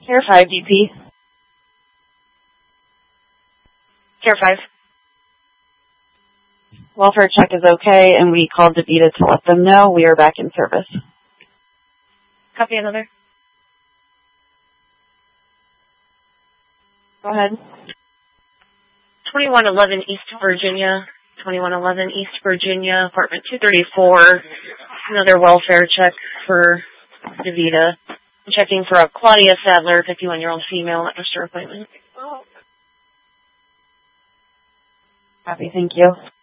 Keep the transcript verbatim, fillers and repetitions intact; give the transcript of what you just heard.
Care five D P. Care five. Welfare check is okay, and we called DaVita to let them know we are back in service. Copy another. Go ahead. twenty-one eleven East Virginia. twenty-one eleven East Virginia, apartment two thirty-four. Another welfare check for DaVita. I'm checking for a Claudia Sadler, fifty-one-year-old female at register appointment. Copy, thank you.